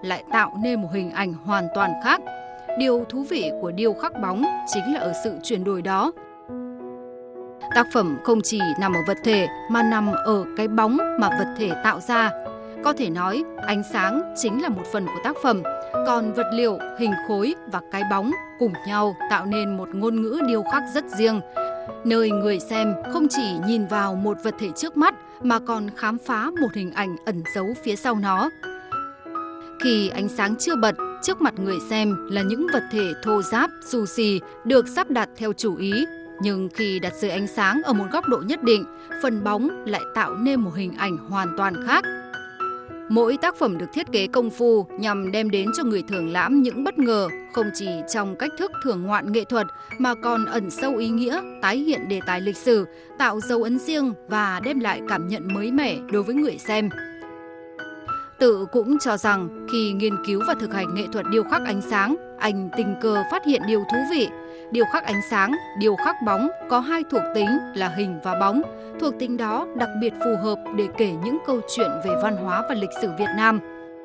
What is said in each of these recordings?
lại tạo nên một hình ảnh hoàn toàn khác. Điều thú vị của điêu khắc bóng chính là ở sự chuyển đổi đó. Tác phẩm không chỉ nằm ở vật thể mà nằm ở cái bóng mà vật thể tạo ra. Có thể nói, ánh sáng chính là một phần của tác phẩm, còn vật liệu, hình khối và cái bóng cùng nhau tạo nên một ngôn ngữ điêu khắc rất riêng, nơi người xem không chỉ nhìn vào một vật thể trước mắt mà còn khám phá một hình ảnh ẩn giấu phía sau nó. Khi ánh sáng chưa bật, trước mặt người xem là những vật thể thô ráp, xù xì được sắp đặt theo chủ ý. Nhưng khi đặt dưới ánh sáng ở một góc độ nhất định, phần bóng lại tạo nên một hình ảnh hoàn toàn khác. Mỗi tác phẩm được thiết kế công phu nhằm đem đến cho người thưởng lãm những bất ngờ, không chỉ trong cách thức thưởng ngoạn nghệ thuật mà còn ẩn sâu ý nghĩa, tái hiện đề tài lịch sử, tạo dấu ấn riêng và đem lại cảm nhận mới mẻ đối với người xem. Tự cũng cho rằng khi nghiên cứu và thực hành nghệ thuật điêu khắc ánh sáng, anh tình cờ phát hiện điều thú vị. Điêu khắc ánh sáng, điêu khắc bóng có hai thuộc tính là hình và bóng. Thuộc tính đó đặc biệt phù hợp để kể những câu chuyện về văn hóa và lịch sử Việt Nam.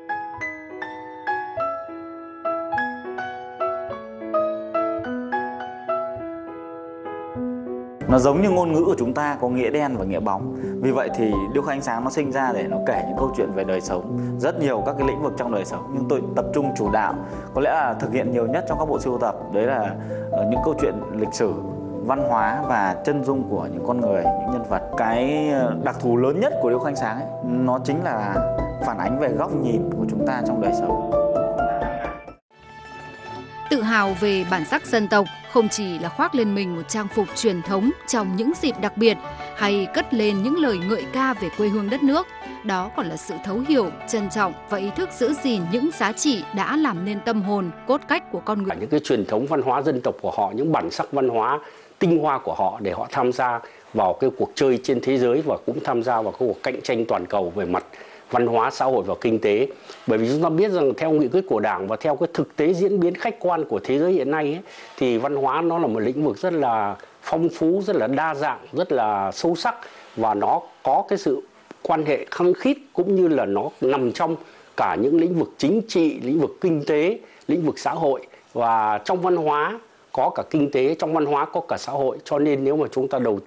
Nó giống như ngôn ngữ của chúng ta có nghĩa đen và nghĩa bóng. Vì vậy thì điêu khắc ánh sáng nó sinh ra để nó kể những câu chuyện về đời sống, rất nhiều các cái lĩnh vực trong đời sống. Nhưng tôi tập trung chủ đạo, có lẽ là thực hiện nhiều nhất trong các bộ sưu tập, đấy là những câu chuyện lịch sử, văn hóa và chân dung của những con người, những nhân vật. Cái đặc thù lớn nhất của điêu khắc ánh sáng ấy, nó chính là phản ánh về góc nhìn của chúng ta trong đời sống. Tự hào về bản sắc dân tộc không chỉ là khoác lên mình một trang phục truyền thống trong những dịp đặc biệt hay cất lên những lời ngợi ca về quê hương đất nước. Đó còn là sự thấu hiểu, trân trọng và ý thức giữ gìn những giá trị đã làm nên tâm hồn, cốt cách của con người. Những cái truyền thống văn hóa dân tộc của họ, những bản sắc văn hóa tinh hoa của họ để họ tham gia vào cái cuộc chơi trên thế giới và cũng tham gia vào cái cuộc cạnh tranh toàn cầu về mặt văn hóa, xã hội và kinh tế. Bởi vì chúng ta biết rằng theo nghị quyết của Đảng và theo cái thực tế diễn biến khách quan của thế giới hiện nay ấy, thì văn hóa nó là một lĩnh vực rất là phong phú, rất là đa dạng, rất là sâu sắc và nó có cái sự quan hệ khăng khít cũng như là nó nằm trong cả những lĩnh vực chính trị, lĩnh vực kinh tế, lĩnh vực xã hội, và trong văn hóa có cả kinh tế, trong văn hóa có cả xã hội. Cho nên nếu mà chúng ta đầu tư